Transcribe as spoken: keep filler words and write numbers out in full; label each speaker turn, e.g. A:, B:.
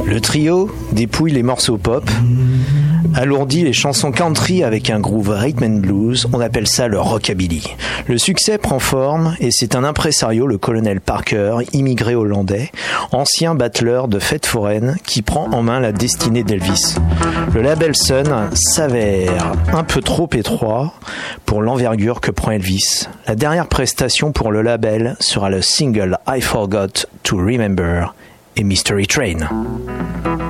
A: Le trio dépouille les morceaux pop, alourdit les chansons country avec un groove rhythm and blues, on appelle ça le rockabilly. Le succès prend forme et c'est un impresario, le colonel Parker, immigré hollandais, ancien battleur de fêtes foraines, qui prend en main la destinée d'Elvis. Le label Sun s'avère un peu trop étroit pour l'envergure que prend Elvis. La dernière prestation pour le label sera le single I Forgot to Remember et Mystery Train.